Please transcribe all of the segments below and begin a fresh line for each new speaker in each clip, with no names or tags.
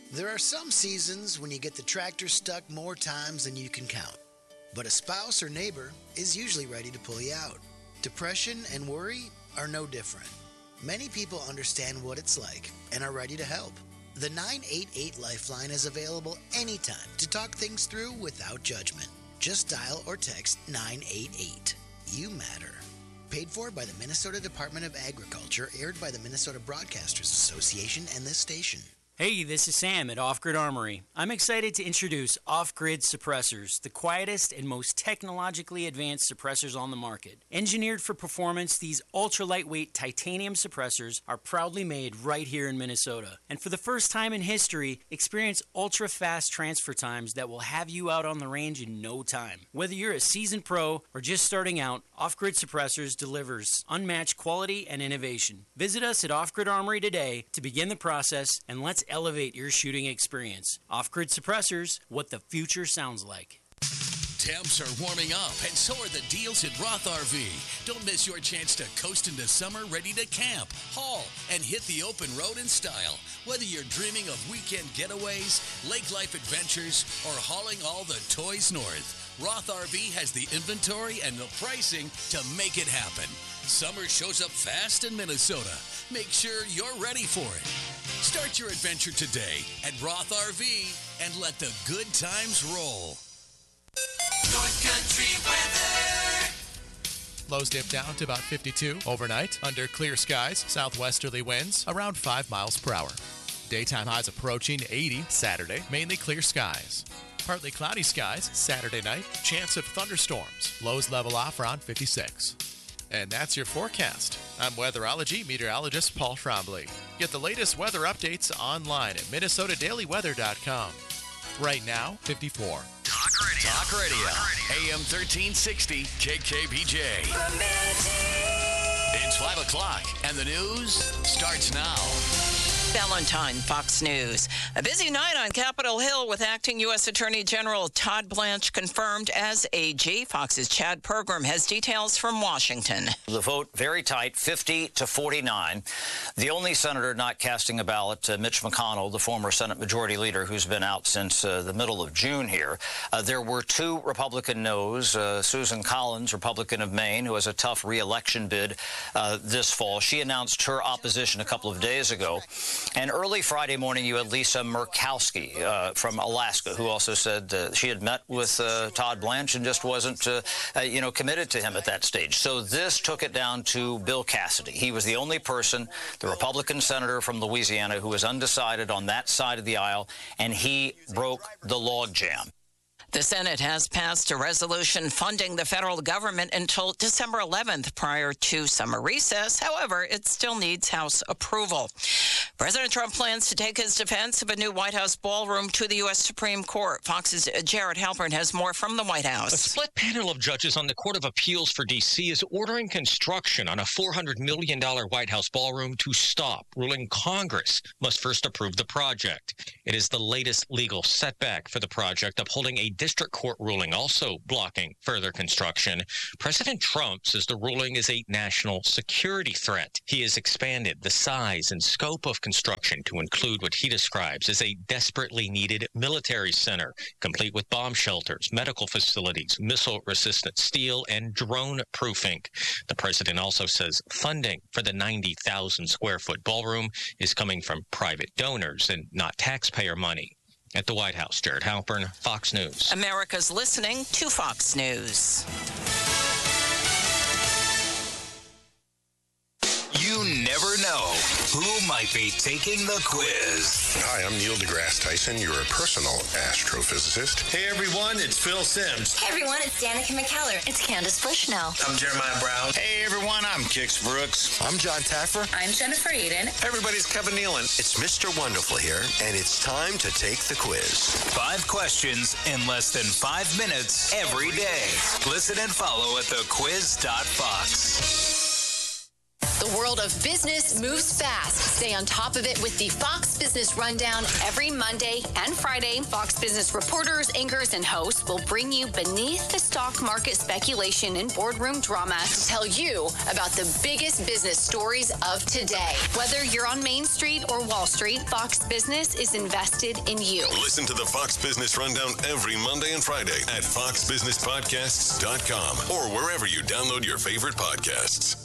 There are some seasons when you get the tractor stuck more times than you can count. But a spouse or neighbor is usually ready to pull you out. Depression and worry are no different. Many people understand what it's like and are ready to help. The 988 Lifeline is available anytime to talk things through without judgment. Just dial or text 988. You matter. Paid for by the Minnesota Department of Agriculture, aired by the Minnesota Broadcasters Association and this station.
Hey, this is Sam at Off Grid Armory. I'm excited to introduce Off Grid Suppressors, the quietest and most technologically advanced suppressors on the market. Engineered for performance, these ultra-lightweight titanium suppressors are proudly made right here in Minnesota. And for the first time in history, experience ultra-fast transfer times that will have you out on the range in no time. Whether you're a seasoned pro or just starting out, Off Grid Suppressors delivers unmatched quality and innovation. Visit us at Off Grid Armory today to begin the process, and let's elevate your shooting experience. Off-Grid Suppressors, what the future sounds like.
Temps are warming up, and so are the deals at Roth RV. Don't miss your chance to coast into summer ready to camp, haul, and hit the open road in style. Whether you're dreaming of weekend getaways, lake life adventures, or hauling all the toys north, Roth RV has the inventory and the pricing to make it happen. Summer shows up fast in Minnesota. Make sure you're ready for it. Start your adventure today at Roth RV and let the good times roll.
North Country weather.
Lows dip down to about 52 overnight under clear skies, southwesterly winds around 5 miles per hour. Daytime highs approaching 80 Saturday, mainly clear skies. Partly cloudy skies Saturday night, chance of thunderstorms. Lows level off around 56. And that's your forecast. I'm weatherology meteorologist Paul Trombley. Get the latest weather updates online at minnesotadailyweather.com. Right now, 54.
Talk Radio. AM 1360 KKBJ. It's 5 o'clock, and the news starts now.
Valentine, Fox News. A busy night on Capitol Hill with Acting U.S. Attorney General Todd Blanche confirmed as AG. Fox's Chad Pergram has details from Washington.
The vote very tight, 50-49. The only senator not casting a ballot, Mitch McConnell, the former Senate Majority Leader who's been out since the middle of June here. There were 2 Republican noes. Susan Collins, Republican of Maine, who has a tough re-election bid this fall. She announced her opposition a couple of days ago. And early Friday morning, you had Lisa Murkowski from Alaska, who also said she had met with Todd Blanche and just wasn't, committed to him at that stage. So this took it down to Bill Cassidy. He was the only person, the Republican senator from Louisiana, who was undecided on that side of the aisle, and he broke the logjam.
The Senate has passed a resolution funding the federal government until December 11th prior to summer recess. However, it still needs House approval. President Trump plans to take his defense of a new White House ballroom to the U.S. Supreme Court. Fox's Jared Halpern has more from the White House.
A split panel of judges on the Court of Appeals for D.C. is ordering construction on a $400 million White House ballroom to stop, ruling Congress must first approve the project. It is the latest legal setback for the project, upholding a district court ruling also blocking further construction. President Trump says the ruling is a national security threat. He has expanded the size and scope of construction to include what he describes as a desperately needed military center, complete with bomb shelters, medical facilities, missile-resistant steel, and drone-proofing. The president also says funding for the 90,000-square-foot ballroom is coming from private donors and not taxpayer money. At the White House, Jared Halpern, Fox News.
America's listening to Fox News.
You never know who might be taking the quiz.
Hi, I'm Neil deGrasse Tyson, your personal astrophysicist.
Hey everyone, it's Phil Simms.
Hey everyone, it's Danica McKellar. It's Candace Bushnell.
I'm Jeremiah Brown.
Hey everyone, I'm Kix Brooks.
I'm John Taffer.
I'm Jennifer Eden.
Hey everybody, it's Kevin Nealon.
It's Mr. Wonderful here, and it's time to take the quiz.
5 questions in less than 5 minutes every day. Listen and follow at thequiz.fox.
The
The world of business moves fast. Stay on top of it with the Fox Business Rundown every Monday and Friday. Fox Business reporters, anchors, and hosts will bring you beneath the stock market speculation and boardroom drama to tell you about the biggest business stories of today. Whether you're on Main Street or Wall Street, Fox Business is invested in you.
Listen to the Fox Business Rundown every Monday and Friday at foxbusinesspodcasts.com or wherever you download your favorite podcasts.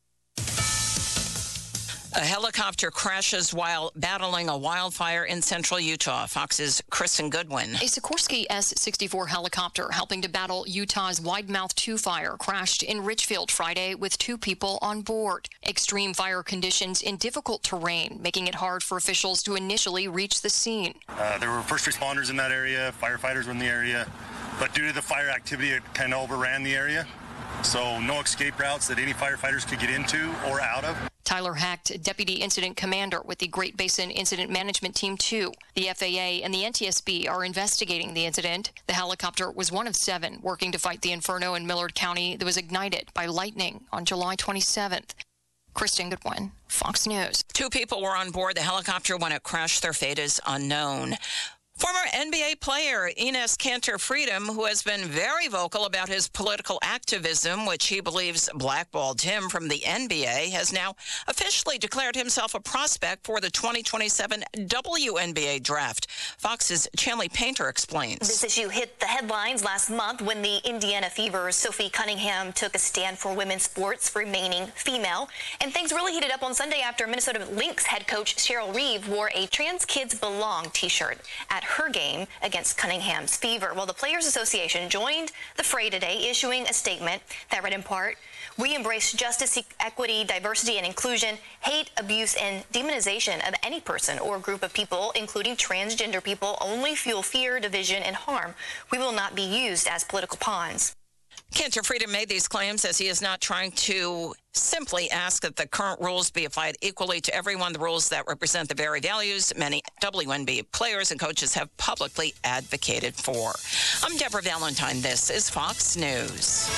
A helicopter crashes while battling a wildfire in central Utah. Fox's Kristen Goodwin.
A Sikorsky S-64 helicopter helping to battle Utah's Widemouth 2 fire crashed in Richfield Friday with 2 people on board. Extreme fire conditions in difficult terrain, making it hard for officials to initially reach the scene.
There were first responders in that area, firefighters were in the area, but due to the fire activity, it kind of overran the area. So no escape routes that any firefighters could get into or out of.
Tyler Hecht, Deputy Incident Commander with the Great Basin Incident Management Team 2. The FAA and the NTSB are investigating the incident. The helicopter was one of 7 working to fight the inferno in Millard County that was ignited by lightning on July 27th. Kristen Goodwin, Fox News.
2 people were on board the helicopter when it crashed. Their fate is unknown. Former NBA player Enes Kanter Freedom, who has been very vocal about his political activism, which he believes blackballed him from the NBA, has now officially declared himself a prospect for the 2027 WNBA draft. Fox's Chanley Painter explains.
This issue hit the headlines last month when the Indiana Fever's Sophie Cunningham took a stand for women's sports remaining female. And things really heated up on Sunday after Minnesota Lynx head coach Cheryl Reeve wore a Trans Kids Belong t-shirt at her game against Cunningham's Fever. Well, the Players Association joined the fray today, issuing a statement that read in part, "We embrace justice, equity, diversity, and inclusion. Hate, abuse, and demonization of any person or group of people, including transgender people, only fuel fear, division, and harm. We will not be used as political pawns."
Kanter Freedom made these claims as he is not trying to simply ask that the current rules be applied equally to everyone, the rules that represent the very values many WNBA players and coaches have publicly advocated for. I'm Deborah Valentine. This is Fox News.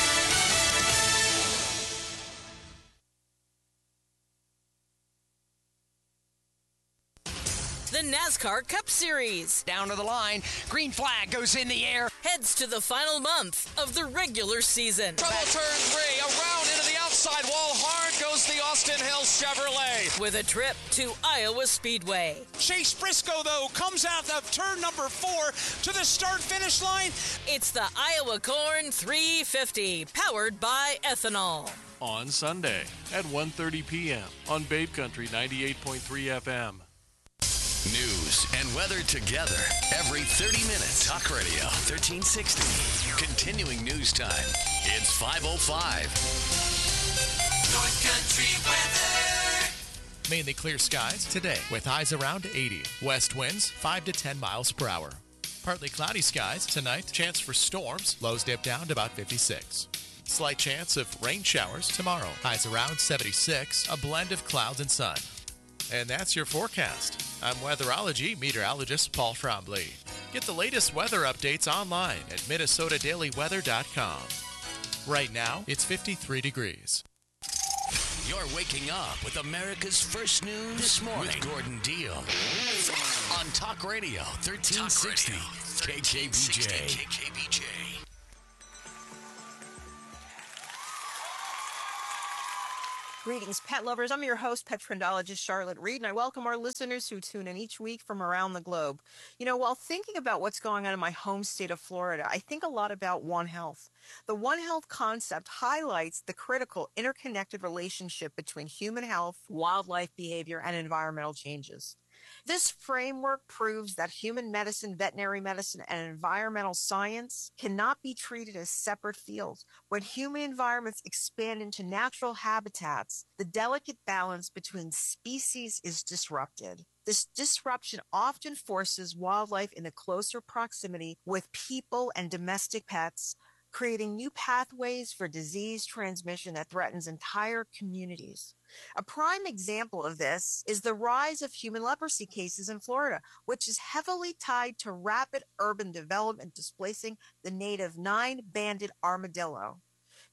The NASCAR Cup Series.
Down to the line. Green flag goes in the air.
Heads to the final month of the regular season.
Trouble turn 3. Around into the outside wall. Hard goes the Austin Hill Chevrolet.
With a trip to Iowa Speedway.
Chase Briscoe, though, comes out of turn number 4 to the start-finish line.
It's the Iowa Corn 350, powered by ethanol.
On Sunday at 1:30 p.m. on Babe Country 98.3 FM.
News and weather together every 30 minutes. Talk Radio 1360. Continuing news time. It's 5:05.
North Country weather.
Mainly clear skies today with highs around 80. West winds 5 to 10 miles per hour. Partly cloudy skies tonight. Chance for storms. Lows dip down to about 56. Slight chance of rain showers tomorrow. Highs around 76. A blend of clouds and sun. And that's your forecast. I'm weatherology meteorologist Paul Trombley. Get the latest weather updates online at minnesotadailyweather.com. Right now, it's 53 degrees.
You're waking up with America's first news this morning with Gordon Deal on Talk Radio 1360 KKBJ.
Greetings, pet lovers. I'm your host, pet friendologist Charlotte Reed, and I welcome our listeners who tune in each week from around the globe. You know, while thinking about what's going on in my home state of Florida, I think a lot about One Health. The One Health concept highlights the critical interconnected relationship between human health, wildlife behavior, and environmental changes. This framework proves that human medicine, veterinary medicine, and environmental science cannot be treated as separate fields. When human environments expand into natural habitats, the delicate balance between species is disrupted. This disruption often forces wildlife into closer proximity with people and domestic pets, creating new pathways for disease transmission that threatens entire communities. A prime example of this is the rise of human leprosy cases in Florida, which is heavily tied to rapid urban development displacing the native 9-banded armadillo.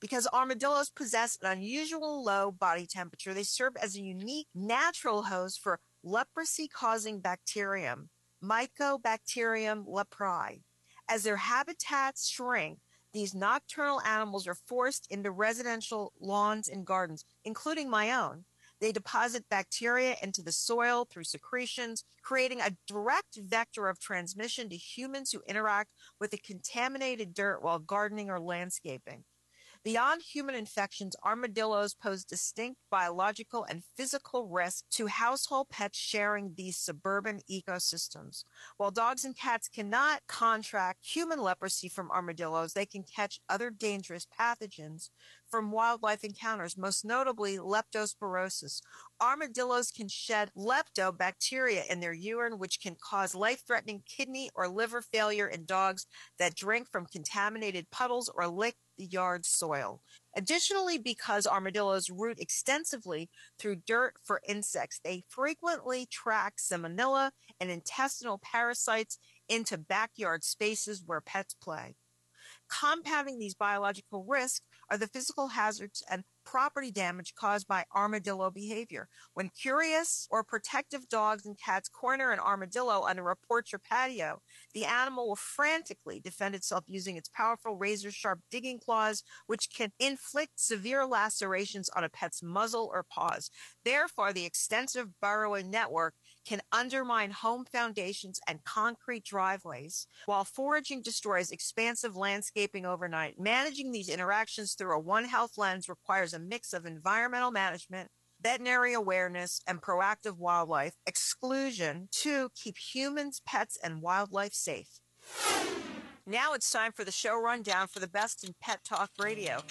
Because armadillos possess an unusual low body temperature, they serve as a unique natural host for leprosy-causing bacterium, Mycobacterium leprae. As their habitats shrink, these nocturnal animals are forced into residential lawns and gardens, including my own. They deposit bacteria into the soil through secretions, creating a direct vector of transmission to humans who interact with the contaminated dirt while gardening or landscaping. Beyond human infections, armadillos pose distinct biological and physical risks to household pets sharing these suburban ecosystems. While dogs and cats cannot contract human leprosy from armadillos, they can catch other dangerous pathogens from wildlife encounters, most notably leptospirosis. Armadillos can shed leptobacteria in their urine, which can cause life-threatening kidney or liver failure in dogs that drink from contaminated puddles or lick the yard soil. Additionally, because armadillos root extensively through dirt for insects, they frequently track salmonella and intestinal parasites into backyard spaces where pets play. Compounding these biological risks are the physical hazards and property damage caused by armadillo behavior. When curious or protective dogs and cats corner an armadillo under a porch or patio, the animal will frantically defend itself using its powerful razor-sharp digging claws, which can inflict severe lacerations on a pet's muzzle or paws. Therefore, the extensive burrowing network can undermine home foundations and concrete driveways, while foraging destroys expansive landscaping overnight. Managing these interactions through a One Health lens requires a mix of environmental management, veterinary awareness, and proactive wildlife exclusion to keep humans, pets, and wildlife safe. Now it's time for the show rundown for the best in Pet Talk Radio.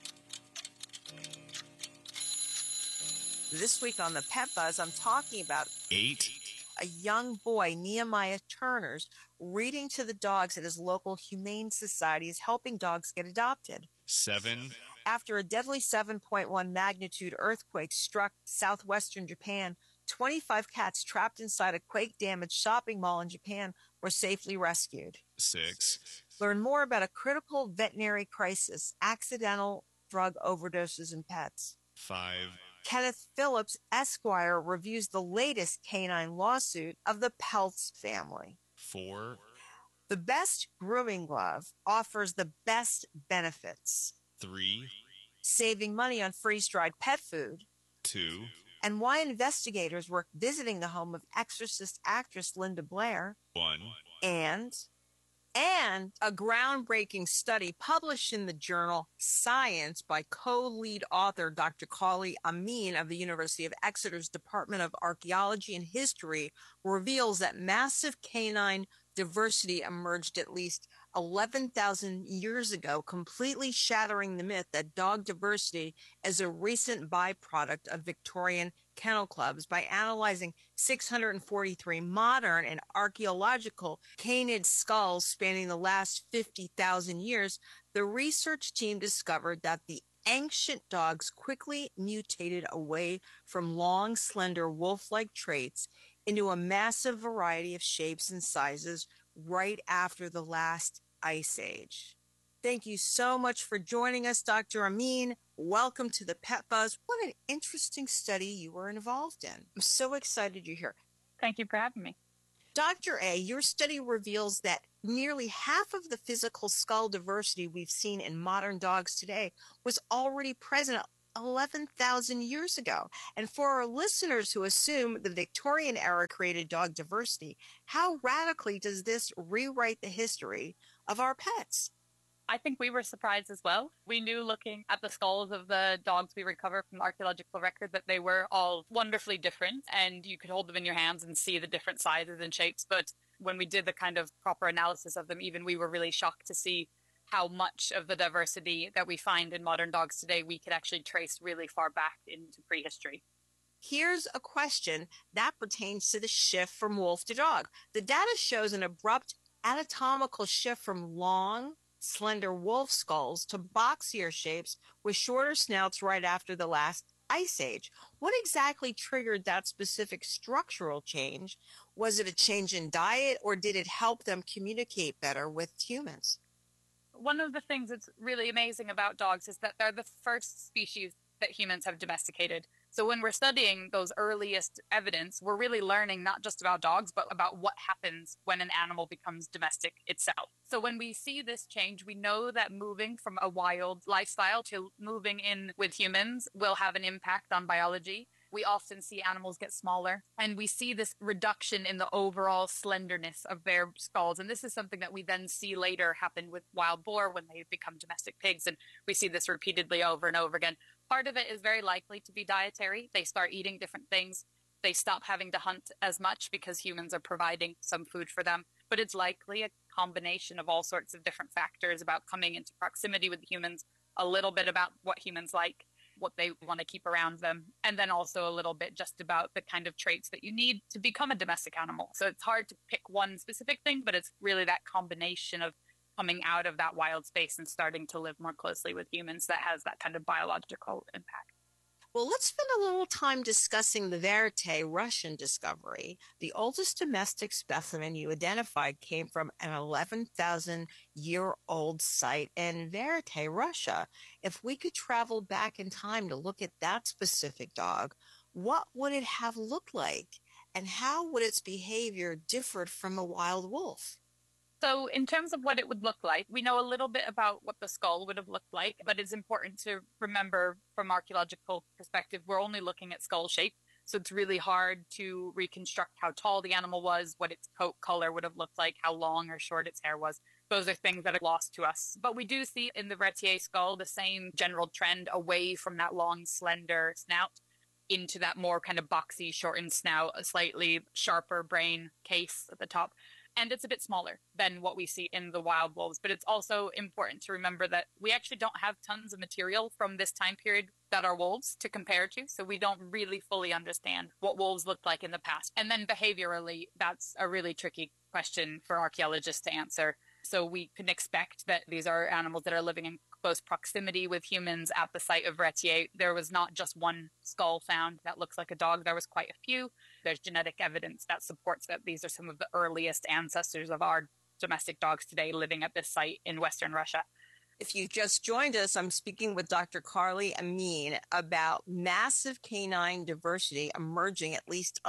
This week on the Pet Buzz, I'm talking about
8.
A young boy, Nehemiah Turners, reading to the dogs at his local humane society is helping dogs get adopted.
7.
After a deadly 7.1 magnitude earthquake struck southwestern Japan, 25 cats trapped inside a quake-damaged shopping mall in Japan were safely rescued.
6.
Learn more about a critical veterinary crisis, accidental drug overdoses in pets.
5.
Kenneth Phillips, Esquire, reviews the latest canine lawsuit of the Peltz family.
4.
The best grooming glove offers the best benefits.
3.
Saving money on freeze-dried pet food.
2.
And why investigators were visiting the home of Exorcist actress Linda Blair.
1.
And a groundbreaking study published in the journal Science by co-lead author Dr. Kali Amin of the University of Exeter's Department of Archaeology and History reveals that massive canine diversity emerged at least 11,000 years ago, completely shattering the myth that dog diversity is a recent byproduct of Victorian kennel clubs. By analyzing 643 modern and archaeological canid skulls spanning the last 50,000 years, the research team discovered that the ancient dogs quickly mutated away from long, slender, wolf-like traits into a massive variety of shapes and sizes right after the last ice age. Thank you so much for joining us, Dr. Amin. Welcome to the Pet Buzz. What an interesting study you were involved in. I'm so excited you're here.
Thank you for having me.
Dr. A, your study reveals that nearly half of the physical skull diversity we've seen in modern dogs today was already present 11,000 years ago. And for our listeners who assume the Victorian era created dog diversity, how radically does this rewrite the history of our pets?
I think we were surprised as well. We knew looking at the skulls of the dogs we recovered from the archaeological record that they were all wonderfully different, and you could hold them in your hands and see the different sizes and shapes. But when we did the kind of proper analysis of them, even we were really shocked to see how much of the diversity that we find in modern dogs today we could actually trace really far back into prehistory.
Here's a question that pertains to the shift from wolf to dog. The data shows an abrupt anatomical shift from long, slender wolf skulls to boxier shapes with shorter snouts right after the last ice age. What exactly triggered that specific structural change? Was it a change in diet, or did it help them communicate better with humans?
One of the things that's really amazing about dogs is that they're the first species that humans have domesticated. So when we're studying those earliest evidence, we're really learning not just about dogs, but about what happens when an animal becomes domestic itself. So when we see this change, we know that moving from a wild lifestyle to moving in with humans will have an impact on biology. We often see animals get smaller, and we see this reduction in the overall slenderness of their skulls. And this is something that we then see later happen with wild boar when they become domestic pigs. And we see this repeatedly over and over again. Part of it is very likely to be dietary. They start eating different things. They stop having to hunt as much because humans are providing some food for them. But it's likely a combination of all sorts of different factors about coming into proximity with humans, a little bit about what humans like, what they want to keep around them, and then also a little bit just about the kind of traits that you need to become a domestic animal. So it's hard to pick one specific thing, but it's really that combination of coming out of that wild space and starting to live more closely with humans that has that kind of biological impact.
Well, let's spend a little time discussing the Verite Russian discovery. The oldest domestic specimen you identified came from an 11,000-year-old site in Verite, Russia. If we could travel back in time to look at that specific dog, what would it have looked like? And how would its behavior differ from a wild wolf?
So in terms of what it would look like, we know a little bit about what the skull would have looked like, but it's important to remember from archaeological perspective, we're only looking at skull shape. So it's really hard to reconstruct how tall the animal was, what its coat color would have looked like, how long or short its hair was. Those are things that are lost to us. But we do see in the Veretier skull the same general trend away from that long, slender snout into that more kind of boxy, shortened snout, a slightly sharper brain case at the top. And it's a bit smaller than what we see in the wild wolves. But it's also important to remember that we actually don't have tons of material from this time period that are wolves to compare to. So we don't really fully understand what wolves looked like in the past. And then behaviorally, that's a really tricky question for archaeologists to answer. So we can expect that these are animals that are living in close proximity with humans at the site of Veretier. There was not just one skull found that looks like a dog. There was quite a few. There's genetic evidence that supports that these are some of the earliest ancestors of our domestic dogs today living at this site in Western Russia.
If you just joined us, I'm speaking with Dr. Carly Amin about massive canine diversity emerging at least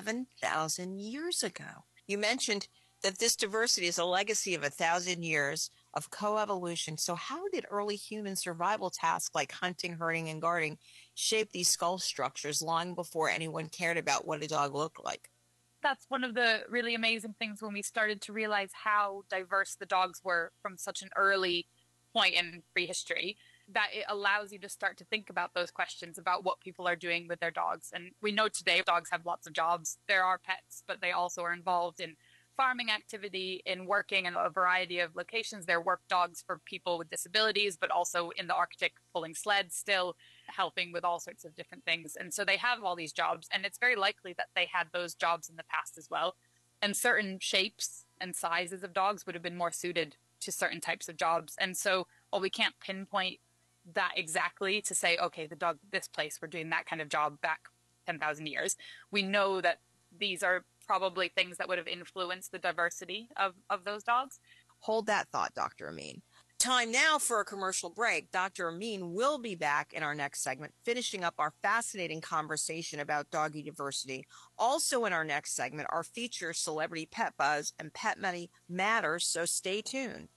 11,000 years ago. You mentioned that this diversity is a legacy of 1,000 years of coevolution. So how did early human survival tasks like hunting, herding, and guarding shape these skull structures long before anyone cared about what a dog looked like?
That's one of the really amazing things when we started to realize how diverse the dogs were from such an early point in prehistory, that it allows you to start to think about those questions about what people are doing with their dogs. And we know today dogs have lots of jobs. There are pets, but they also are involved in farming activity, in working in a variety of locations. They're work dogs for people with disabilities, but also in the Arctic pulling sleds, still helping with all sorts of different things. And so they have all these jobs, and it's very likely that they had those jobs in the past as well. And certain shapes and sizes of dogs would have been more suited to certain types of jobs. And so while we can't pinpoint that exactly to say, okay, the dog this place were doing that kind of job back 10,000 years, we know that these are probably things that would have influenced the diversity of those dogs.
Hold that thought, Dr. Amin. Time now for a commercial break. Dr. Amin will be back in our next segment, finishing up our fascinating conversation about doggy diversity. Also in our next segment, our feature Celebrity Pet Buzz and Pet Money Matters, so stay tuned.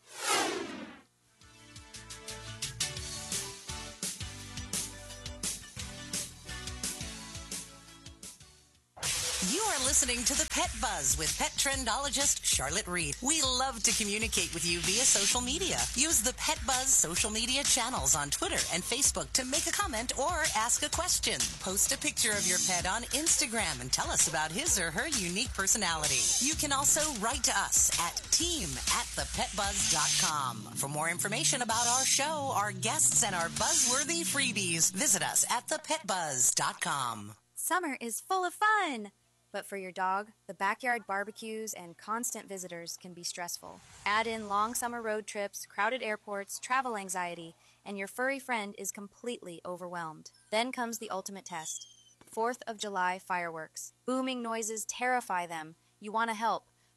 You are listening to the Pet Buzz with pet trendologist Charlotte Reed. We love to communicate with you via social media. Use the Pet Buzz social media channels on Twitter and Facebook to make a comment or ask a question. Post a picture of your pet on Instagram and tell us about his or her unique personality. You can also write to us at team@thepetbuzz.com. For more information about our show, our guests, and our buzzworthy freebies, visit us at thepetbuzz.com.
Summer is full of fun. But for your dog, the backyard barbecues and constant visitors can be stressful. Add in long summer road trips, crowded airports, travel anxiety, and your furry friend is completely overwhelmed. Then comes the ultimate test. 4th of July fireworks. Booming noises terrify them. You want to help,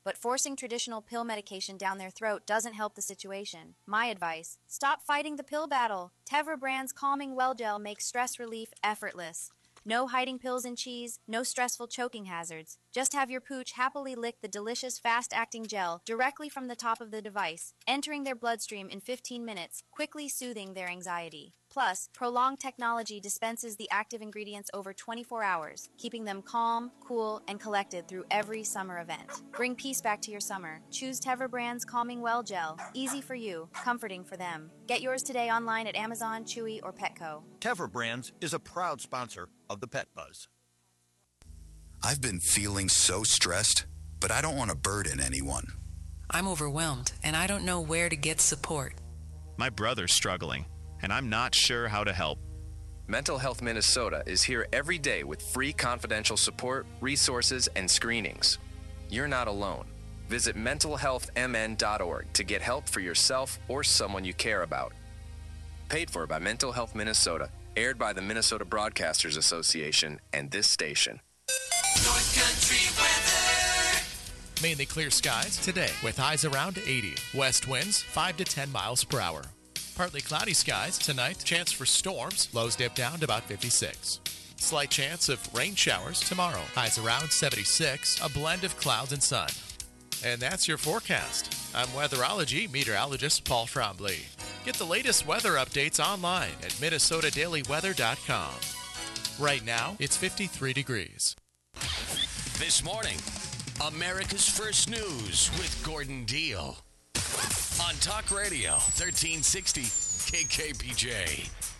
But forcing traditional pill medication down their throat doesn't help the situation. My advice, stop fighting the pill battle. Tevra brand's Calming Well Gel makes stress relief effortless. No hiding pills in cheese, no stressful choking hazards. Just have your pooch happily lick the delicious fast-acting gel directly from the top of the device, entering their bloodstream in 15 minutes, quickly soothing their anxiety. Plus, Prolonged Technology dispenses the active ingredients over 24 hours, keeping them calm, cool, and collected through every summer event. Bring peace back to your summer. Choose Tevra brand's Calming Well Gel. Easy for you, comforting for them. Get yours today online at Amazon, Chewy, or Petco.
Tevra Brands is a proud sponsor of the Pet Buzz.
I've been feeling so stressed, but I don't want to burden anyone.
I'm overwhelmed, and I don't know where to get support.
My brother's struggling, and I'm not sure how to help.
Mental Health Minnesota is here every day with free confidential support, resources, and screenings. You're not alone. Visit mentalhealthmn.org to get help for yourself or someone you care about. Paid for by Mental Health Minnesota, aired by the Minnesota Broadcasters Association and this station.
North Country weather.
Mainly clear skies today with highs around 80. West winds 5 to 10 miles per hour. Partly cloudy skies tonight. Chance for storms. Lows dip down to about 56. Slight chance of rain showers tomorrow. Highs around 76. A blend of clouds and sun. And that's your forecast. I'm weatherology meteorologist Paul Trombley. Get the latest weather updates online at minnesotadailyweather.com. Right now, it's 53 degrees.
This morning, America's First News with Gordon Deal. On Talk Radio, 1360 KKPJ.